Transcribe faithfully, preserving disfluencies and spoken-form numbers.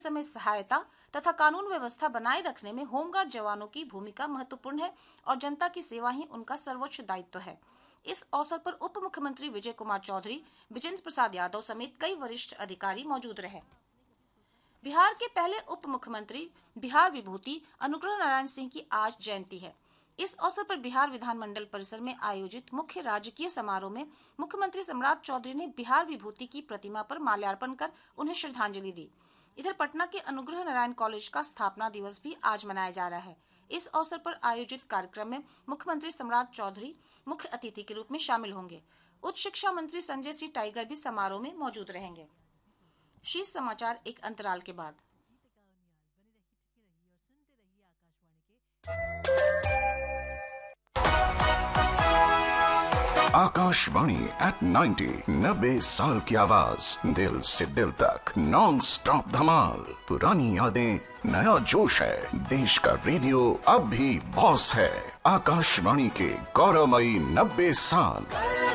समय सहायता तथा कानून व्यवस्था बनाए रखने में होमगार्ड जवानों की भूमिका महत्वपूर्ण है और जनता की सेवा ही उनका सर्वोच्च दायित्व है। इस अवसर पर उप मुख्यमंत्री विजय कुमार चौधरी, विजेंद्र प्रसाद यादव समेत कई वरिष्ठ अधिकारी मौजूद रहे। बिहार के पहले उप मुख्यमंत्री बिहार विभूति अनुग्रह नारायण सिंह की आज जयंती है। इस अवसर पर बिहार विधानमंडल परिसर में आयोजित मुख्य राजकीय समारोह में मुख्यमंत्री सम्राट चौधरी ने बिहार विभूति की प्रतिमा पर माल्यार्पण कर उन्हें श्रद्धांजलि दी। इधर पटना के अनुग्रह नारायण कॉलेज का स्थापना दिवस भी आज मनाया जा रहा है। इस अवसर पर आयोजित कार्यक्रम में मुख्यमंत्री सम्राट चौधरी मुख्य अतिथि के रूप में शामिल होंगे। उच्च शिक्षा मंत्री संजय सिंह टाइगर भी समारोह में मौजूद रहेंगे। शीर्ष समाचार एक अंतराल के बाद। आकाशवाणी एट नाइन्टी, नब्बे साल की आवाज, दिल से दिल तक, नॉन स्टॉप धमाल, पुरानी यादें, नया जोश है। देश का रेडियो अब भी बॉस है। आकाशवाणी के गौरवमयी नब्बे साल।